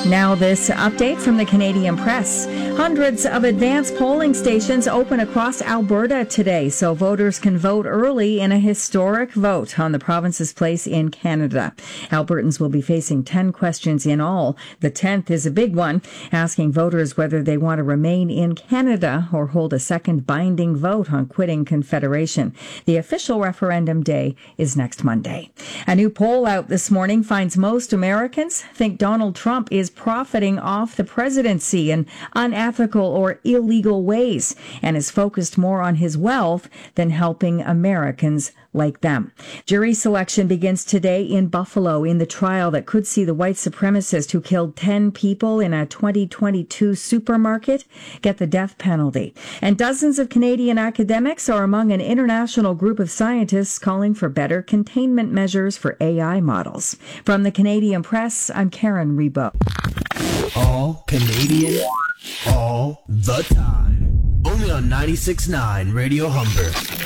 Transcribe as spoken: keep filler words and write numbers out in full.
Now this update from the Canadian Press. Hundreds of advanced polling stations open across Alberta today, so voters can vote early in a historic vote on the province's place in Canada. Albertans will be facing ten questions in all. The tenth is a big one, asking voters whether they want to remain in Canada or hold a second binding vote on quitting Confederation. The official referendum day is next Monday. A new poll out this morning finds most Americans think Donald Trump is profiting off the presidency in unethical or illegal ways and is focused more on his wealth than helping Americans like them. Jury selection begins today in Buffalo in the trial that could see the white supremacist who killed ten people in a twenty twenty-two supermarket get the death penalty. And dozens of Canadian academics are among an international group of scientists calling for better containment measures for A I models. From the Canadian Press, I'm Karen Rebo. All Canadian, all the time. Only on ninety-six point nine Radio Humber.